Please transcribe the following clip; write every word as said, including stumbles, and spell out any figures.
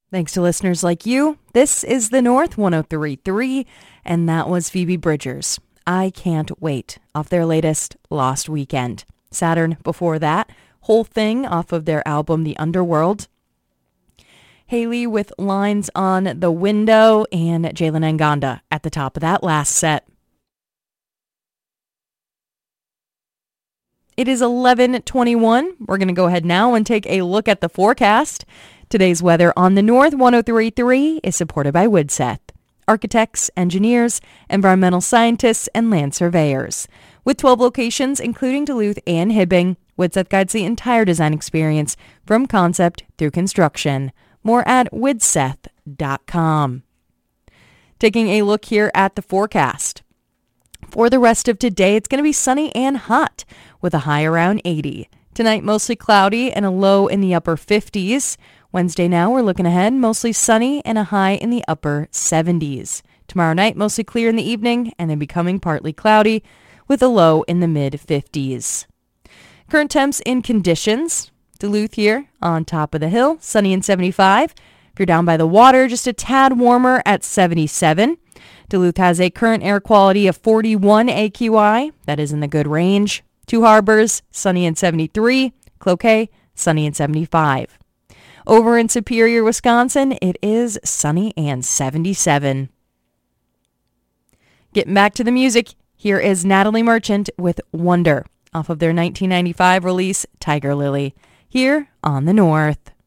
Thanks to listeners like you, this is The North one oh three point three, and that was Phoebe Bridgers. I Can't Wait, off their latest Lost Weekend. Saturn before that, Whole Thing off of their album The Underworld. Haley with Lines on the Window, and Jalen Nganda at the top of that last set. It is eleven twenty-one. We're going to go ahead now and take a look at the forecast. Today's weather on the North one oh three point three is supported by Woodseth, architects, engineers, environmental scientists, and land surveyors. With twelve locations, including Duluth and Hibbing, Woodseth guides the entire design experience from concept through construction. More at woodseth dot com. Taking a look here at the forecast. For the rest of today, it's going to be sunny and hot with a high around eighty. Tonight, mostly cloudy and a low in the upper fifties. Wednesday now, we're looking ahead, mostly sunny and a high in the upper seventies. Tomorrow night, mostly clear in the evening and then becoming partly cloudy with a low in the mid fifties. Current temps in conditions. Duluth here on top of the hill, sunny and seventy-five. If you're down by the water, just a tad warmer at seventy-seven. Duluth has a current air quality of forty-one A Q I. That is in the good range. Two Harbors, sunny and seventy-three. Cloquet, sunny and seventy-five. Over in Superior, Wisconsin, it is sunny and seventy-seven. Getting back to the music, here is Natalie Merchant with Wonder off of their nineteen ninety-five release, Tiger Lily, here on the North.